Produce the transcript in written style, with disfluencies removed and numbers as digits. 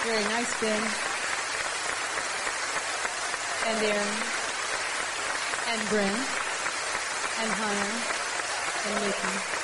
Very nice, Ben. And Aaron. And Brent. And Hunter. And Mickey.